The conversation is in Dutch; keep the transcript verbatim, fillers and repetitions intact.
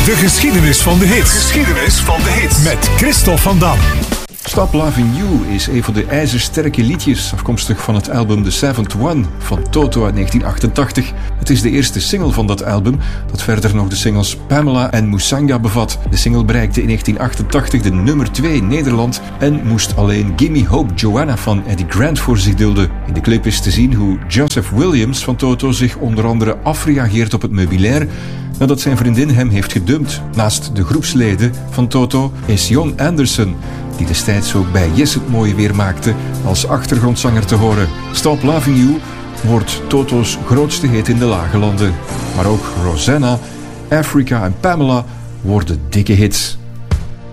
De geschiedenis van de hits. Geschiedenis van de hits. Met Christophe van Dam. Stop Loving You is een van de ijzersterke liedjes, afkomstig van het album The Seventh One van Toto uit negentien achtentachtig. Het is de eerste single van dat album, dat verder nog de singles Pamela en Musanga bevat. De single bereikte in negentien achtentachtig de nummer twee in Nederland en moest alleen Gimme Hope Joanna van Eddie Grant voor zich dulden. In de clip is te zien hoe Joseph Williams van Toto zich onder andere afreageert op het meubilair nadat zijn vriendin hem heeft gedumpt. Naast de groepsleden van Toto is Jon Anderson, die destijds ook bij Yes het Mooie weer maakte, als achtergrondzanger te horen. Stop Loving You wordt Toto's grootste hit in de lage landen. Maar ook Rosanna, Africa en Pamela worden dikke hits.